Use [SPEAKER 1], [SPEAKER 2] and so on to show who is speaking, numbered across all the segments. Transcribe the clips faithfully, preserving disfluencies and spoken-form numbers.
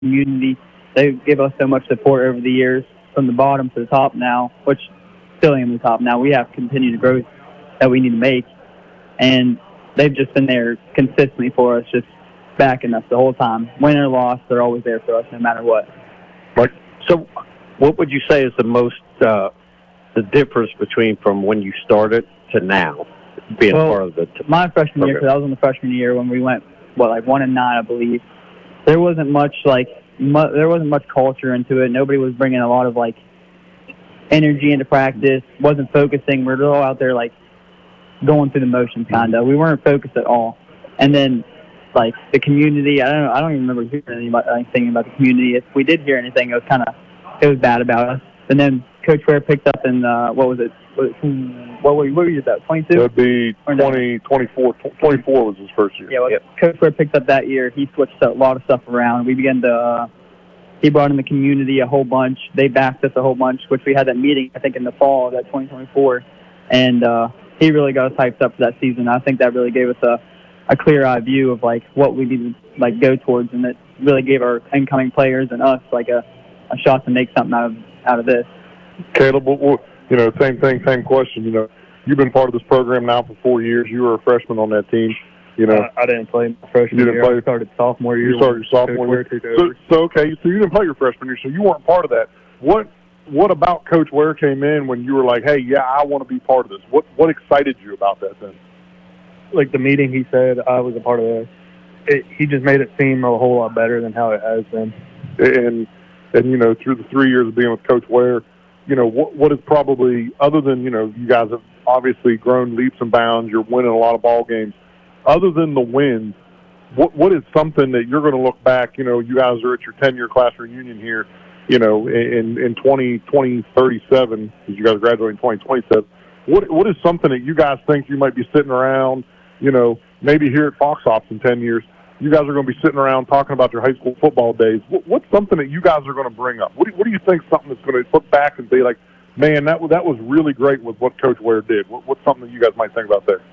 [SPEAKER 1] community. They give us so much support over the years from the bottom to the top now, which still am the top now. We have continued growth that we need to make, and they've just been there consistently for us, just backing us the whole time. Win or loss, they're always there for us no matter what.
[SPEAKER 2] Right. So what would you say is the most uh, the difference between from when you started to now being
[SPEAKER 1] well,
[SPEAKER 2] part of the t-
[SPEAKER 1] my freshman
[SPEAKER 2] program?
[SPEAKER 1] year, because I was in the freshman year when we went, what, like one and nine, I believe. There wasn't much, like, mu- there wasn't much culture into it. Nobody was bringing a lot of, like, energy into practice, wasn't focusing. We were all out there, like, going through the motions, kind of. We weren't focused at all. And then, like, the community, I don't know, I don't even remember hearing anybody, anything about the community. If we did hear anything, it was kind of, it was bad about us. And then Coach Ware picked up in, uh, what was it? What were you, what were you about, twenty-two?
[SPEAKER 3] It would be twenty, twenty-four. twenty-four was his first year.
[SPEAKER 1] Yeah, well,
[SPEAKER 2] yep.
[SPEAKER 1] Coach Ware picked up that year. He switched a lot of stuff around. We began to, uh, he brought in the community a whole bunch. They backed us a whole bunch, which we had that meeting, I think, in the fall of that twenty twenty-four. And uh, he really got us hyped up for that season. I think that really gave us a, a clear-eye view of, like, what we need to, like, go towards, and it really gave our incoming players and us, like, a, a shot to make something out of, out of this.
[SPEAKER 3] Caleb, well, you know, same thing, same question. You know, you've been part of this program now for four years. You were a freshman on that team. You know,
[SPEAKER 4] I, I didn't play my freshman
[SPEAKER 3] you didn't
[SPEAKER 4] year.
[SPEAKER 3] Play.
[SPEAKER 4] I started sophomore year.
[SPEAKER 3] You started your sophomore year. So, so, okay, so you didn't play your freshman year, so you weren't part of that. What What about Coach Ware came in when you were like, hey, yeah, I want to be part of this? What What excited you about that then?
[SPEAKER 4] Like the meeting he said, I was a part of that. It, he just made it seem a whole lot better than how it has been.
[SPEAKER 3] And, and you know, through the three years of being with Coach Ware, you know, what what is probably, other than, you know, you guys have obviously grown leaps and bounds, you're winning a lot of ball games, other than the wins, what what is something that you're going to look back, you know, you guys are at your ten-year class reunion here, you know, in, in twenty, twenty thirty-seven, because you guys graduate in twenty twenty-seven, what what is something that you guys think you might be sitting around, you know, maybe here at Fox Ops in ten years, you guys are going to be sitting around talking about your high school football days. What, what's something that you guys are going to bring up? What do, what do you think something that's going to look back and be like, man, that, that was really great with what Coach Ware did? What, what's something that you guys might think about there?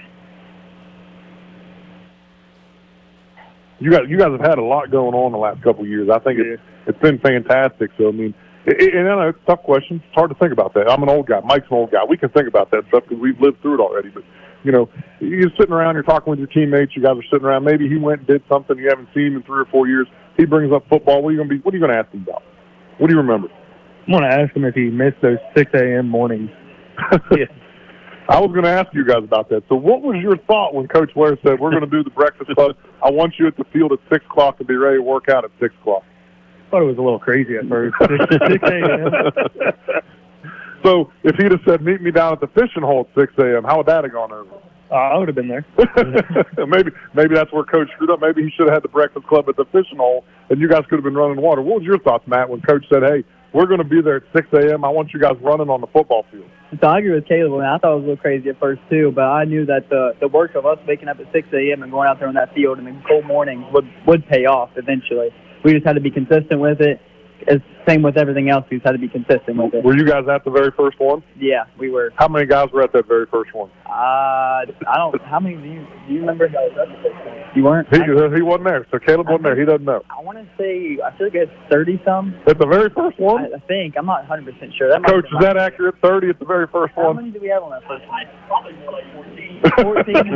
[SPEAKER 3] You guys, you guys have had a lot going on the last couple of years. I think yeah. it's, it's been fantastic. So, I mean, it, and I know it's a tough question. It's hard to think about that. I'm an old guy. Mike's an old guy. We can think about that stuff because we've lived through it already. But, you know, you're sitting around, you're talking with your teammates, you guys are sitting around. Maybe he went and did something you haven't seen in three or four years. He brings up football. What are you going to be? What are you going to ask him about? What do you remember?
[SPEAKER 4] I'm going to ask him if he missed those six a.m. mornings.
[SPEAKER 3] Yeah. I was going to ask you guys about that. So what was your thought when Coach Ware said, we're going to do the breakfast club? I want you at the field at six o'clock to be ready to work out at six o'clock.
[SPEAKER 4] I thought it was a little crazy at first. six a.m.
[SPEAKER 3] So if he'd have said, meet me down at the fishing hole at six a.m., how would that have gone over?
[SPEAKER 4] Uh, I would have been there.
[SPEAKER 3] maybe maybe that's where Coach screwed up. Maybe he should have had the breakfast club at the fishing hole, and you guys could have been running water. What was your thoughts, Matt, when Coach said, hey, we're going to be there at six a.m., I want you guys running on the football field?
[SPEAKER 1] So I agree with Caleb. And I thought it was a little crazy at first, too, but I knew that the, the work of us waking up at six a.m. and going out there on that field in the cold mornings would, would pay off eventually. We just had to be consistent with it. It's same with everything else. We just had to be consistent with it.
[SPEAKER 3] Were you guys at the very first one?
[SPEAKER 1] Yeah, we were.
[SPEAKER 3] How many guys were at that very first one?
[SPEAKER 1] Uh, I don't. How many do you do you remember? You weren't.
[SPEAKER 3] He I, he wasn't there. So Caleb wasn't there. He doesn't know.
[SPEAKER 1] I want to say I feel like it's thirty some.
[SPEAKER 3] At the very first one?
[SPEAKER 1] I, I think I'm not one hundred percent sure. That
[SPEAKER 3] Coach, is that accurate? Thirty at the very first
[SPEAKER 1] How
[SPEAKER 3] one.
[SPEAKER 1] How many do we have on that first one? Probably more like fourteen.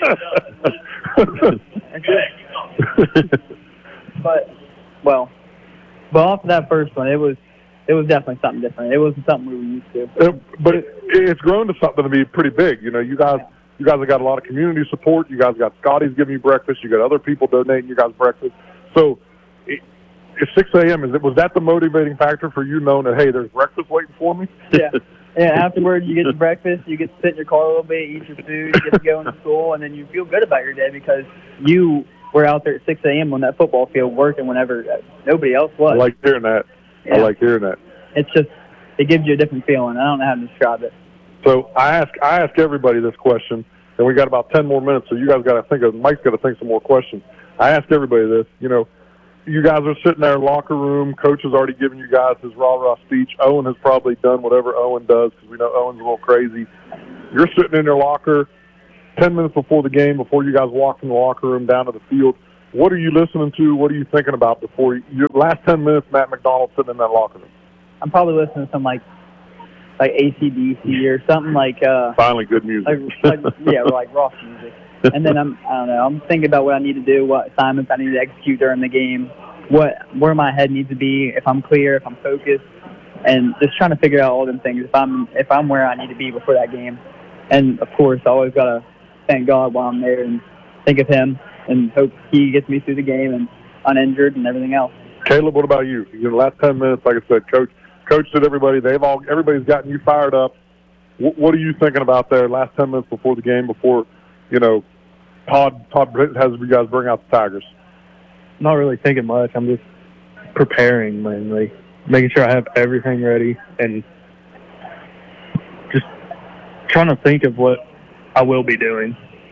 [SPEAKER 1] fourteen. But well. But off of that first one, it was it was definitely something different. It wasn't something we were used to.
[SPEAKER 3] Uh, but it, it's grown to something to be pretty big. You know, you guys you guys have got a lot of community support. You guys got Scotty's giving you breakfast. You got other people donating you guys breakfast. So it, it's six a.m. Is it was that the motivating factor for you, knowing that hey, there's breakfast waiting for me?
[SPEAKER 1] Yeah. Yeah. Afterward, you get your breakfast. You get to sit in your car a little bit, eat your food, you get to go into school, and then you feel good about your day because you. We're out there at six a.m. on that football field working whenever nobody else was.
[SPEAKER 3] I like hearing that.
[SPEAKER 1] Yeah.
[SPEAKER 3] I like hearing that.
[SPEAKER 1] It's just, it gives you a different feeling. I don't know how to describe it.
[SPEAKER 3] So I ask I ask everybody this question, and we got about ten more minutes, so you guys got to think of, Mike's got to think some more questions. I ask everybody this, you know, you guys are sitting there in the locker room. Coach has already given you guys his rah-rah speech. Owen has probably done whatever Owen does because we know Owen's a little crazy. You're sitting in your locker ten minutes before the game, before you guys walk in the locker room down to the field. what are you listening to? What are you thinking about before you, your last ten minutes? Matt McDonald sitting in that locker room.
[SPEAKER 1] I'm probably listening to some like like A C D C or something like. Uh,
[SPEAKER 3] Finally, good music.
[SPEAKER 1] Like, like yeah, like rock music. And then I'm I don't know. I'm thinking about what I need to do, what assignments I need to execute during the game, what where my head needs to be, if I'm clear, if I'm focused, and just trying to figure out all them things. If I'm if I'm where I need to be before that game, and of course I always gotta thank God while I'm there and think of Him and hope He gets me through the game and uninjured and everything else.
[SPEAKER 3] Caleb, what about you? You know, the last ten minutes, like I said, coach, coach said everybody. They've all everybody's gotten you fired up. What, what are you thinking about there? Last ten minutes before the game, before you know, Todd Todd has you guys bring out the Tigers.
[SPEAKER 4] Not really thinking much. I'm just preparing mainly, making sure I have everything ready, and just trying to think of what I will be doing.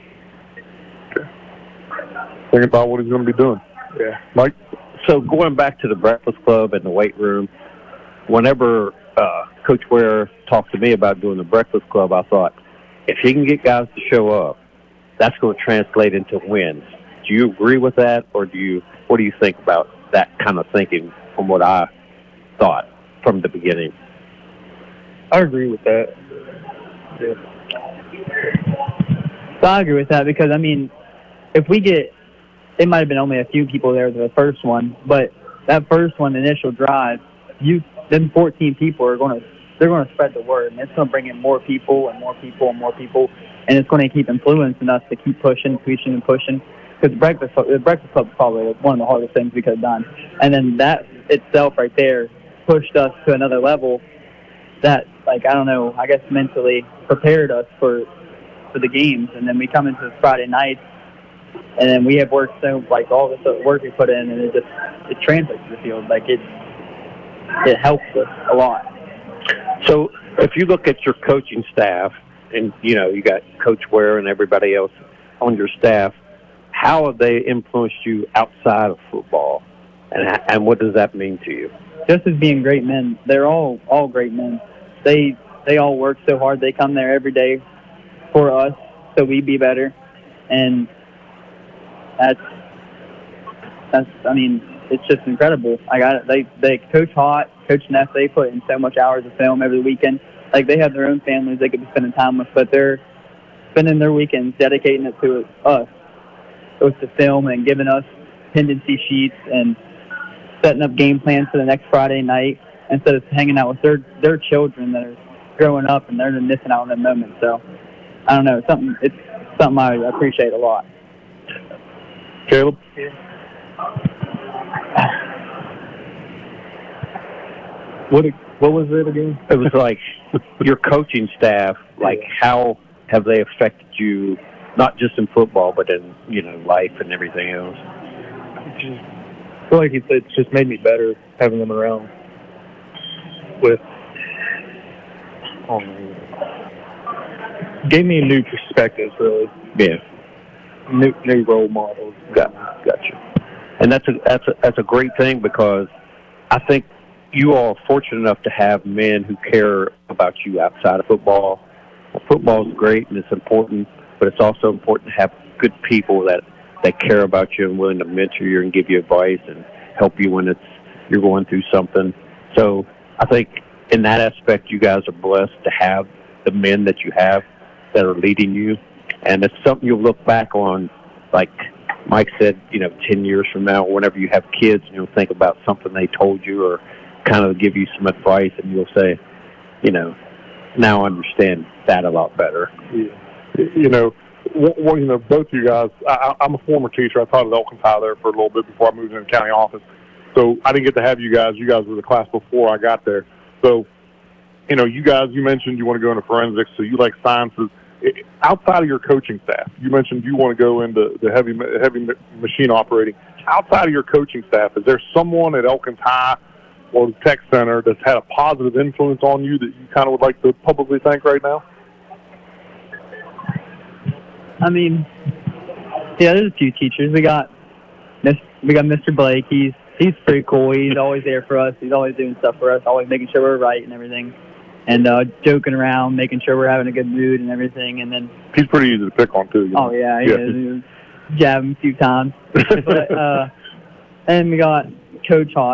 [SPEAKER 3] Thinking about what he's going to be doing.
[SPEAKER 4] Yeah,
[SPEAKER 3] Mike.
[SPEAKER 2] So going back to the Breakfast Club and the weight room, whenever uh, Coach Ware talked to me about doing the Breakfast Club, I thought, if he can get guys to show up, that's going to translate into wins. Do you agree with that, or do you? What do you think about that kind of thinking from what I thought from the beginning?
[SPEAKER 4] I agree with that. Yeah.
[SPEAKER 1] So I agree with that because I mean, if we get, it might have been only a few people there for the first one, but that first one, the initial drive, you them fourteen people are going to they're going to spread the word, and it's going to bring in more people and more people and more people, and it's going to keep influencing us to keep pushing, pushing, and pushing. Because the breakfast, the breakfast club is probably one of the hardest things we could have done, and then that itself right there pushed us to another level. That, like, I don't know, I guess mentally prepared us for for the games, and then we come into Friday nights, and then we have worked so like all this work we put in, and it just it translates to the field. Like it it helps us a lot.
[SPEAKER 2] So if you look at your coaching staff, and you know you got Coach Ware and everybody else on your staff, how have they influenced you outside of football, and and what does that mean to you?
[SPEAKER 1] Just as being great men, they're all all great men. They they all work so hard. They come there every day for us, so we be better, and that's that's. I mean, it's just incredible. I got it. They they coach hot, coach Neff. They put in so much hours of film every weekend. Like they have their own families they could be spending time with, but they're spending their weekends dedicating it to us. With the film and giving us tendency sheets and setting up game plans for the next Friday night instead of hanging out with their their children that are growing up and they're missing out on that moment. So I don't know, something it's something I appreciate a lot.
[SPEAKER 3] Caleb?
[SPEAKER 4] What what was it again?
[SPEAKER 2] It was like your coaching staff, like how have they affected you, not just in football, but in, you know, life and everything else?
[SPEAKER 4] I feel like it's, it's just made me better having them around. With, oh man, gave me a new perspective, really.
[SPEAKER 2] Yeah,
[SPEAKER 4] New new role models.
[SPEAKER 2] got gotcha. And that's a that's a that's a great thing because I think you all are fortunate enough to have men who care about you outside of football. Football is great and it's important, but it's also important to have good people that, that care about you and willing to mentor you and give you advice and help you when it's you're going through something. So I think in that aspect, you guys are blessed to have the men that you have that are leading you. And it's something you'll look back on, like Mike said, you know, ten years from now, whenever you have kids and you'll think about something they told you or kind of give you some advice and you'll say, you know, now I understand that a lot better.
[SPEAKER 3] Yeah. You know, well, you know, both of you guys, I, I'm a former teacher. I taught at Elkins High there for a little bit before I moved into the county office. So I didn't get to have you guys. You guys were the class before I got there. So, you know, you guys, you mentioned you want to go into forensics, so you like sciences. Outside of your coaching staff, you mentioned you want to go into the heavy heavy machine operating. Outside of your coaching staff, is there someone at Elkins High or the Tech Center that's had a positive influence on you that you kind of would like to publicly thank right now?
[SPEAKER 1] I mean, yeah, there's a few teachers. We got we got Mister Blake. He's he's pretty cool. He's always there for us. He's always doing stuff for us, always making sure we're right and everything. And uh, joking around, making sure we're having a good mood and everything. And then
[SPEAKER 3] he's pretty easy to pick on too. You know?
[SPEAKER 1] Oh yeah, he
[SPEAKER 3] yeah.
[SPEAKER 1] is. jab him a few times. But uh, and we got Coach Hawk.